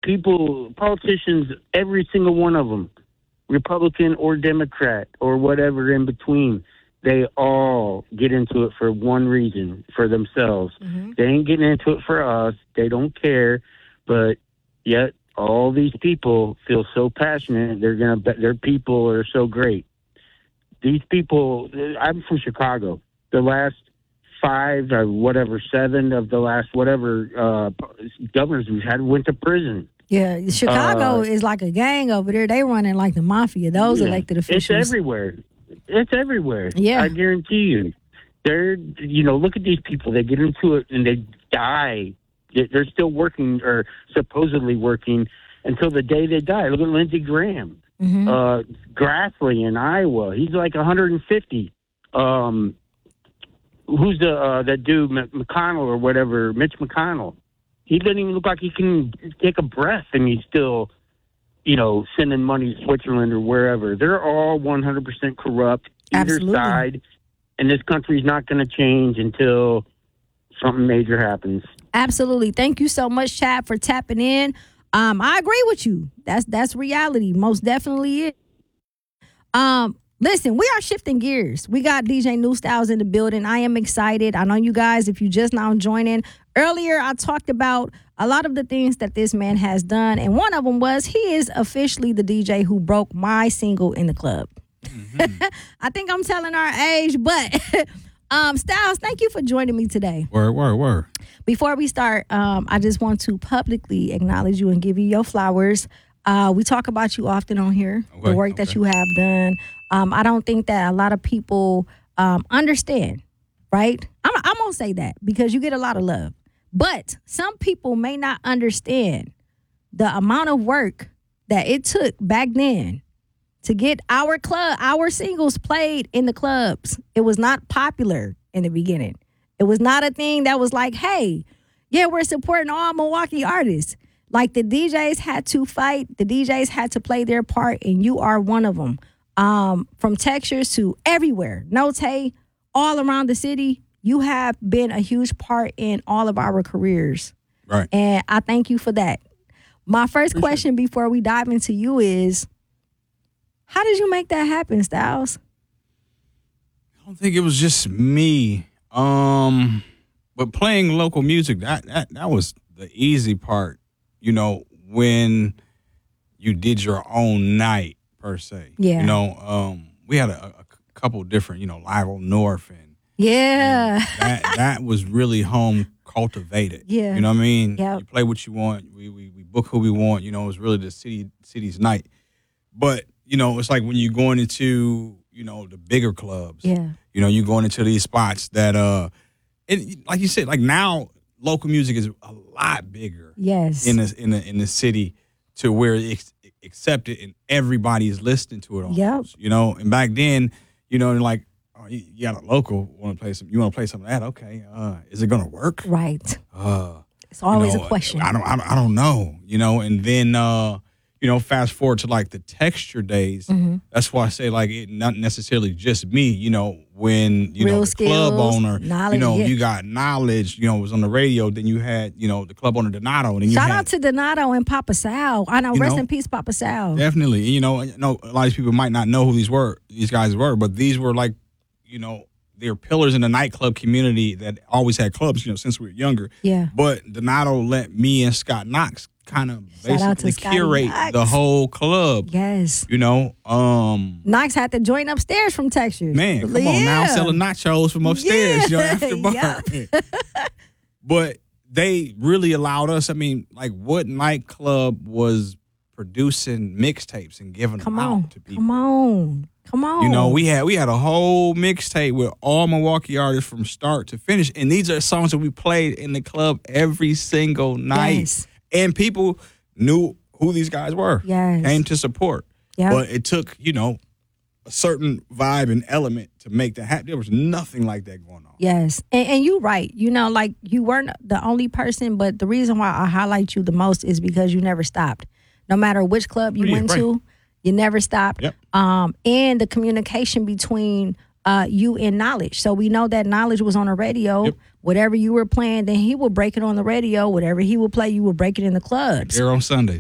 politicians, every single one of them, Republican or Democrat or whatever in between, they all get into it for one reason, for themselves. Mm-hmm. They ain't getting into it for us. They don't care. But yet all these people feel so passionate. Their people are so great. These people, I'm from Chicago. The last 5 or 7 of the last governors we've had went to prison. Yeah, Chicago is like a gang over there. They running like the mafia. Those elected officials. It's everywhere. Yeah, I guarantee you. Look at these people. They get into it and they die. They're still working or supposedly working until the day they die. Look at Lindsey Graham. Mm-hmm. Grassley in Iowa. He's like 150. Who's that dude, McConnell or whatever, Mitch McConnell? He doesn't even look like he can take a breath, and he's still, sending money to Switzerland or wherever. They're all 100% corrupt, either side, and this country's not going to change until something major happens. Absolutely. Thank you so much, Chad, for tapping in. I agree with you. That's reality. Most definitely is. Listen, we are shifting gears. We got DJ New Styles in the building. I am excited. I know you guys, if you just now joining. Earlier, I talked about a lot of the things that this man has done, and one of them was he is officially the DJ who broke my single in the club. Mm-hmm. I think I'm telling our age, but Styles, thank you for joining me today. Word. Before we start, I just want to publicly acknowledge you and give you your flowers. We talk about you often on here, the work that you have done. I don't think that a lot of people understand, right? I'm going to say that because you get a lot of love. But some people may not understand the amount of work that it took back then to get our singles played in the clubs. It was not popular in the beginning. It was not a thing that was like, hey, yeah, we're supporting all Milwaukee artists. Like the DJs had to fight. The DJs had to play their part, and you are one of them. From Texas to everywhere, Note, all around the city, you have been a huge part in all of our careers. Right. And I thank you for that. My first question before we dive into you is, how did you make that happen, Styles? I don't think it was just me. But playing local music, that was the easy part, when you did your own night. Per se, yeah. We had a couple different, Live on North, and that was really home cultivated. Yeah, you know what I mean. Yep. You play what you want. We book who we want. It was really the city's night. But it's like when you're going into the bigger clubs. Yeah, you're going into these spots that like you said, like now local music is a lot bigger. Yes, in the city to where it's accepted and everybody is listening to it almost, and back then, like, oh, you got a local want to play some, you want to play some of that, okay, is it gonna work? Right. It's always a question. I don't know, and then fast forward to like the texture days. Mm-hmm. That's why I say like it not necessarily just me, when real the skills, club owner, knowledge, you got knowledge, was on the radio. Then you had the club owner Donato, and then shout out to Donato and Papa Sal. I know, rest in peace, Papa Sal. Definitely, a lot of these people might not know who these guys were, but these were like, they're pillars in the nightclub community that always had clubs, since we were younger. Yeah. But Donato let me and Scott Knox kind of basically curate the whole club. Yes. Knox had to join upstairs from Texas. Man, come on now, selling nachos from upstairs, after bar. Yeah. But they really allowed us. I mean, like, what nightclub was producing mixtapes and giving them out to people? Come on. We had a whole mixtape with all Milwaukee artists from start to finish, and these are songs that we played in the club every single night. Yes. And people knew who these guys were. Yes. Came to support. Yep. But it took, a certain vibe and element to make that happen. There was nothing like that going on. Yes. And you're right. Like you weren't the only person, but the reason why I highlight you the most is because you never stopped. No matter which club you went to, you never stopped. Yep. And the communication between you and Knowledge. So we know that Knowledge was on the radio. Yep. Whatever you were playing, then he would break it on the radio. Whatever he would play, you would break it in the clubs. Air on Sundays.